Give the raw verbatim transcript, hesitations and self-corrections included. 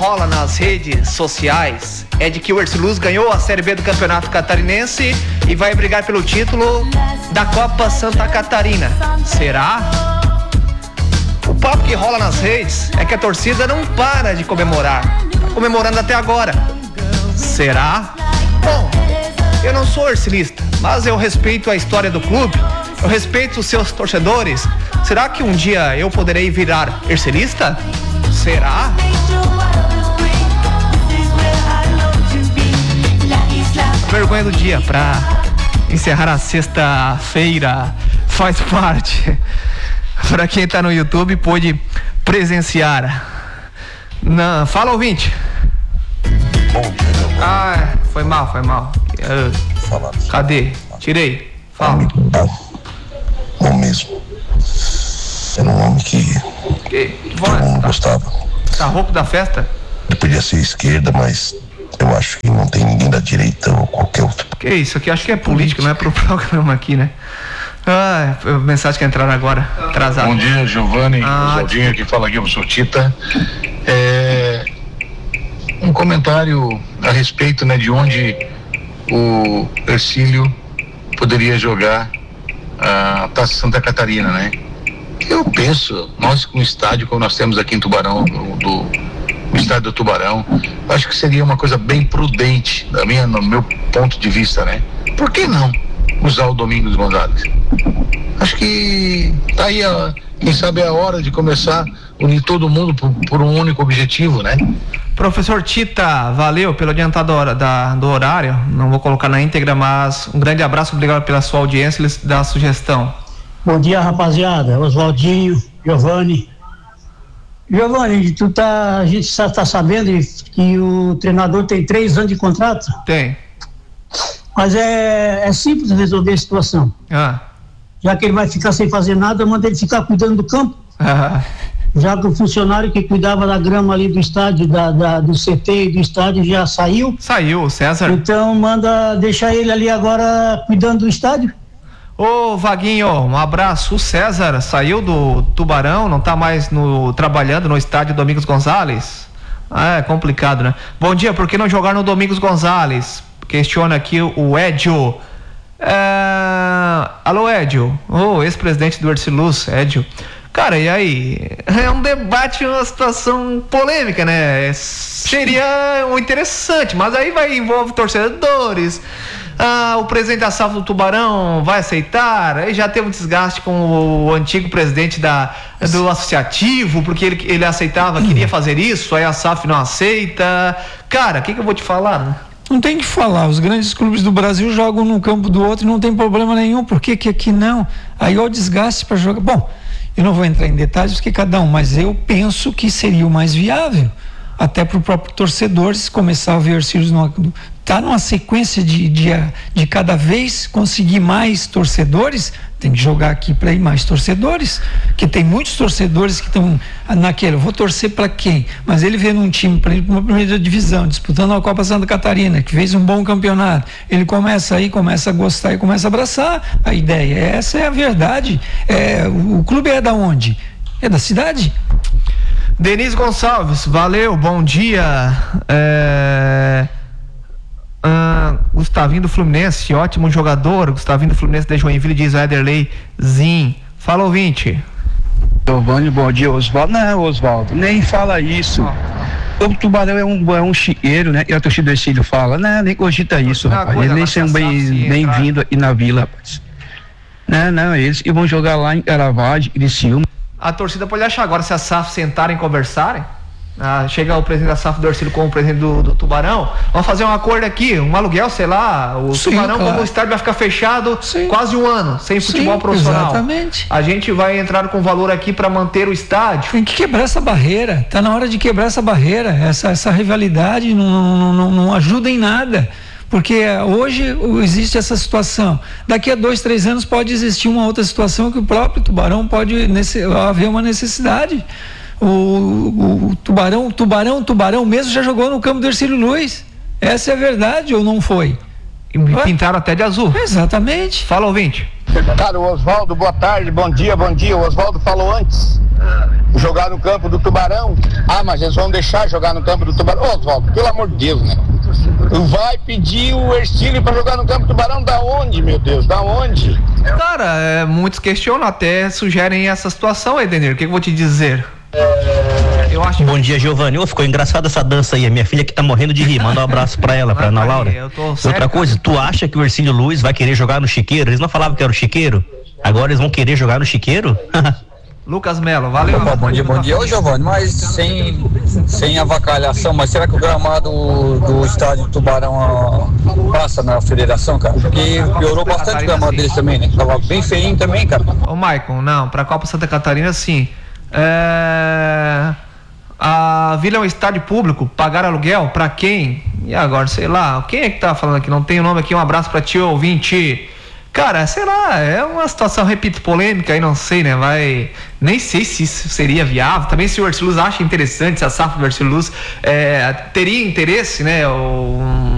rola nas redes sociais é de que o Ercilus ganhou a Série B do Campeonato Catarinense e vai brigar pelo título da Copa Santa Catarina. Será? O papo que rola nas redes é que a torcida não para de comemorar. Tá comemorando até agora. Será? Bom, eu não sou ercilista, mas eu respeito a história do clube, eu respeito os seus torcedores. Será que um dia eu poderei virar ercilista? Será? Vergonha do dia pra encerrar a sexta-feira faz parte. Pra quem tá no YouTube pôde presenciar. Não, fala, ouvinte. Bom dia, meu Ah, foi mal, foi mal. Uh, cadê? Tirei. Fala. Bom mesmo. Era um homem que, que, que todo mundo tá, gostava. Tá rouco da festa? Ele podia ser esquerda, mas eu acho que não tem ninguém da direita ou qualquer outro. Que isso aqui? Acho que é política, não é pro programa aqui, né? Ah, mensagem que entraram agora, atrasado. Bom dia, Giovanni, ah, Oswaldinho que fala aqui, eu sou Tita. É, um comentário a respeito, né, de onde o Ercílio poderia jogar a Taça Santa Catarina, né? Eu penso, nós com o estádio, como nós temos aqui em Tubarão, do, do o estádio do Tubarão, acho que seria uma coisa bem prudente, da minha, no meu ponto de vista, né? Por que não usar o Domingos Gonzalez? Acho que tá aí, a, quem sabe é a hora de começar a unir todo mundo por, por um único objetivo, né? Professor Tita, valeu pelo adiantado da, do horário, não vou colocar na íntegra, mas um grande abraço, obrigado pela sua audiência e da sugestão. Bom dia, rapaziada, Oswaldinho, Giovanni. Giovanni, tu tá, a gente já tá sabendo que o treinador tem três anos de contrato? Tem. Mas é, é simples resolver a situação. Ah. Já que ele vai ficar sem fazer nada, manda ele ficar cuidando do campo. Ah. Já que o funcionário que cuidava da grama ali do estádio, da, da, do C T e do estádio já saiu. Saiu, o César. Então manda deixar ele ali agora cuidando do estádio. Ô Vaguinho, um abraço. O César saiu do Tubarão, não tá mais no, trabalhando no estádio Domingos Gonzalez. Ah, é complicado, né? Bom dia, por que não jogar no Domingos Gonzalez? Questiona aqui o Edio. É... Alô, Edio. Ô, oh, ex-presidente do Ercilus, Edio. Cara, e aí? É um debate, uma situação polêmica, né? Seria um interessante, mas aí vai envolve torcedores. Ah, o presidente da S A F do Tubarão vai aceitar. Aí já teve um desgaste com o antigo presidente da, do associativo, porque ele, ele aceitava, queria fazer isso, aí a S A F não aceita. Cara, o que, que eu vou te falar, né? Não tem que falar, os grandes clubes do Brasil jogam num campo do outro e não tem problema nenhum. Por que que aqui não? Aí ó, o desgaste para jogar. Bom, eu não vou entrar em detalhes porque cada um, mas eu penso que seria o mais viável, até para o próprio torcedor se começar a ver os Ercílios tá numa sequência de, de, de cada vez conseguir mais torcedores, tem que jogar aqui para ir mais torcedores, que tem muitos torcedores que estão naquele, eu vou torcer para quem? Mas ele vê num time para ir para uma primeira divisão, disputando a Copa Santa Catarina, que fez um bom campeonato, ele começa aí, começa a gostar e começa a abraçar a ideia, essa é a verdade. É, o, o clube é da onde? É da cidade. Denise Gonçalves, valeu, bom dia. É... Uh, Gustavinho do Fluminense, ótimo jogador. Gustavinho do Fluminense de Joinville, diz Ederley Zin. Fala, ouvinte. Giovanni, bom dia, Oswaldo. Não, Oswaldo, nem fala isso. O Tubarão é um, é um chiqueiro, né? E a torcida do Ercílio fala, não, nem cogita isso, não, rapaz. Eles nem são bem, bem-vindos aqui na vila, rapaz. Não, não, eles que vão jogar lá em Caravaggio, Criciúma. A torcida pode achar agora, se a S A F sentarem e conversarem. Ah, chega o presidente da S A F do Ercílio com o presidente do, do Tubarão, vamos fazer um acordo aqui, um aluguel, sei lá, o Sim, Tubarão, claro. Como o estádio vai ficar fechado Sim. quase um ano, sem futebol Sim, profissional. Exatamente. A gente vai entrar com valor aqui para manter o estádio. Tem que quebrar essa barreira, tá na hora de quebrar essa barreira, essa, essa rivalidade não, não, não, não ajuda em nada. Porque hoje existe essa situação. Daqui a dois, três anos pode existir uma outra situação que o próprio Tubarão pode nesse, haver uma necessidade. O, o, o Tubarão, Tubarão, Tubarão mesmo já jogou no campo do Ercílio Luz. Essa é a verdade ou não foi? E pintaram até de azul. Exatamente. Fala, ouvinte. Cara, o Oswaldo, boa tarde, bom dia, bom dia. O Oswaldo falou antes, jogar no campo do Tubarão. Ah, mas eles vão deixar jogar no campo do Tubarão. Ô, Oswaldo, pelo amor de Deus, né? Vai pedir o Ercílio pra jogar no campo do Tubarão? Da onde, meu Deus? Da onde? Cara, é, muitos questionam, até sugerem essa situação, Edenir. O que, que eu vou te dizer? Eu acho... Bom dia, Giovanni. Oh, ficou engraçada essa dança aí. A minha filha que tá morrendo de rir. Manda um abraço pra ela, pra Ana Laura. Eu tô sério, Outra coisa, tu acha que o Ercílio Luiz vai querer jogar no Chiqueiro? Eles não falavam que era o Chiqueiro? Agora eles vão querer jogar no Chiqueiro? Lucas Melo, valeu. Opa, bom dia, bom dia. Ô, Giovanni, mas sem, sem avacalhação, mas será que o gramado do estádio Tubarão passa na federação, cara? Porque piorou bastante o gramado deles também, né? Tava bem feinho também, cara. Ô, Maicon, não, pra Copa Santa Catarina, sim. É... A Vila é um estádio público, pagar aluguel pra quem? E agora, sei lá, quem é que tá falando aqui? Não tem o nome aqui, um abraço pra ti, ouvinte. Cara, sei lá, é uma situação, repito, polêmica aí, não sei, né, vai... Nem sei se isso seria viável, também se o Ercílio Luz acha interessante, se a S A F do Ercílio Luz é, teria interesse, né, um...